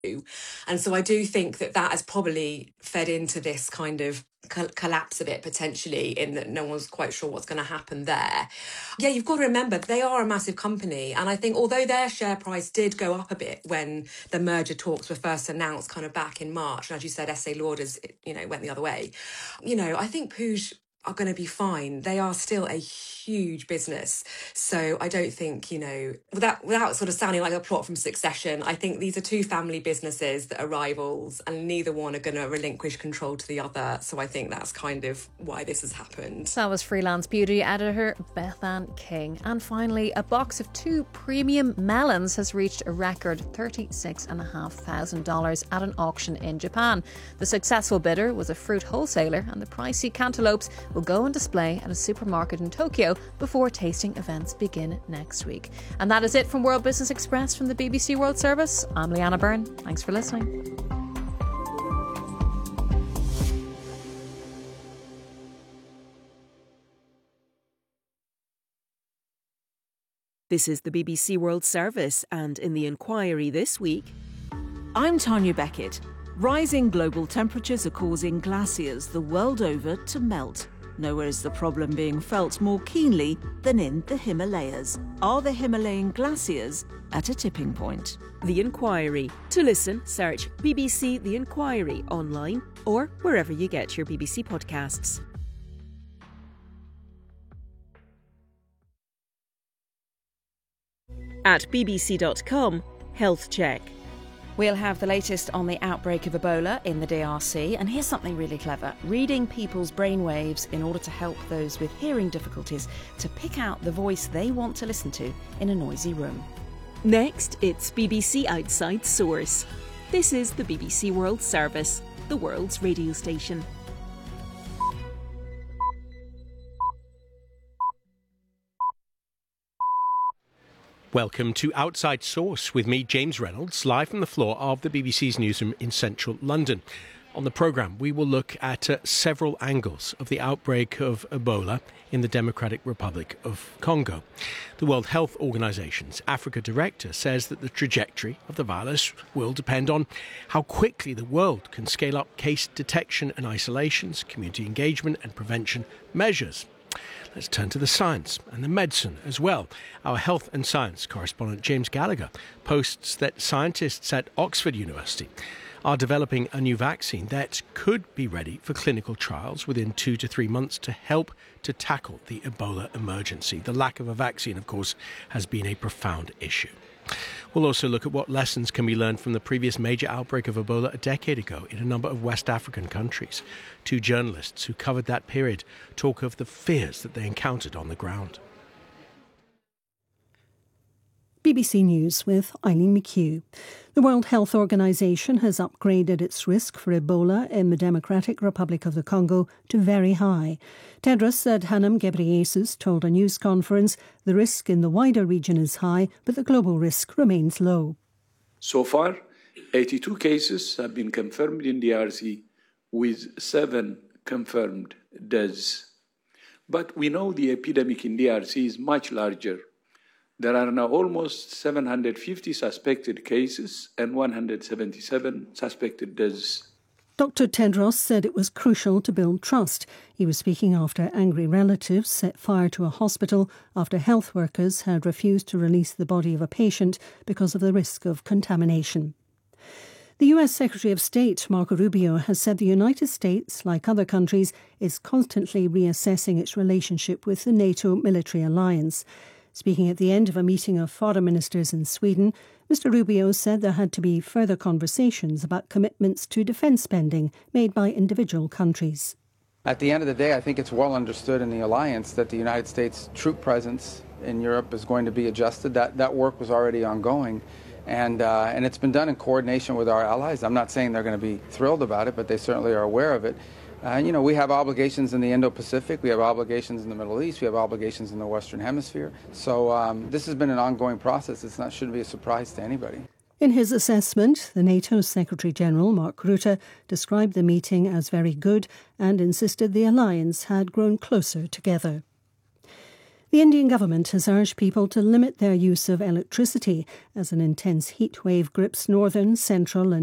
And so I do think that has probably fed into this kind of collapse a bit, potentially, in that no one's quite sure what's going to happen there. Yeah, you've got to remember, they are a massive company. And I think although their share price did go up a bit when the merger talks were first announced kind of back in March, and as you said, Estée Lauder's, went the other way. I think Puig are going to be fine. They are still a huge business. So I don't think, without sort of sounding like a plot from Succession, I think these are two family businesses that are rivals and neither one are going to relinquish control to the other. So I think that's kind of why this has happened. That was freelance beauty editor Beth Ann King. And finally, a box of 2 premium melons has reached a record $36,500 at an auction in Japan. The successful bidder was a fruit wholesaler, and the pricey cantaloupes will go on display at a supermarket in Tokyo before tasting events begin next week. And that is it from World Business Express from the BBC World Service. I'm Leanna Byrne. Thanks for listening. This is the BBC World Service, and in the inquiry this week, I'm Tanya Beckett. Rising global temperatures are causing glaciers the world over to melt. Nowhere is the problem being felt more keenly than in the Himalayas. Are the Himalayan glaciers at a tipping point? The Inquiry. To listen, search BBC The Inquiry online or wherever you get your BBC podcasts. At bbc.com, Health Check. We'll have the latest on the outbreak of Ebola in the DRC, and here's something really clever: reading people's brainwaves in order to help those with hearing difficulties to pick out the voice they want to listen to in a noisy room. Next, it's BBC Outside Source. This is the BBC World Service, the world's radio station. Welcome to Outside Source with me, James Reynolds, live from the floor of the BBC's newsroom in central London. On the programme, we will look at several angles of the outbreak of Ebola in the Democratic Republic of Congo. The World Health Organization's Africa Director says that the trajectory of the virus will depend on how quickly the world can scale up case detection and isolations, community engagement and prevention measures. Let's turn to the science and the medicine as well. Our health and science correspondent James Gallagher posts that scientists at Oxford University are developing a new vaccine that could be ready for clinical trials within 2 to 3 months to help to tackle the Ebola emergency. The lack of a vaccine, of course, has been a profound issue. We'll also look at what lessons can be learned from the previous major outbreak of Ebola a decade ago in a number of West African countries. 2 journalists who covered that period talk of the fears that they encountered on the ground. BBC News with Eileen McHugh. The World Health Organization has upgraded its risk for Ebola in the Democratic Republic of the Congo to very high. Tedros Adhanom Ghebreyesus told a news conference the risk in the wider region is high, but the global risk remains low. So far, 82 cases have been confirmed in DRC, with 7 confirmed deaths. But we know the epidemic in DRC is much larger. There are now almost 750 suspected cases and 177 suspected deaths. Dr. Tedros said it was crucial to build trust. He was speaking after angry relatives set fire to a hospital after health workers had refused to release the body of a patient because of the risk of contamination. The US Secretary of State, Marco Rubio, has said the United States, like other countries, is constantly reassessing its relationship with the NATO military alliance. Speaking at the end of a meeting of foreign ministers in Sweden, Mr. Rubio said there had to be further conversations about commitments to defence spending made by individual countries. At the end of the day, I think it's well understood in the alliance that the United States troop presence in Europe is going to be adjusted. That work was already ongoing, and it's been done in coordination with our allies. I'm not saying they're going to be thrilled about it, but they certainly are aware of it. We have obligations in the Indo-Pacific, we have obligations in the Middle East, we have obligations in the Western Hemisphere. So this has been an ongoing process. Shouldn't be a surprise to anybody. In his assessment, the NATO Secretary-General, Mark Rutte, described the meeting as very good and insisted the alliance had grown closer together. The Indian government has urged people to limit their use of electricity as an intense heat wave grips northern, central and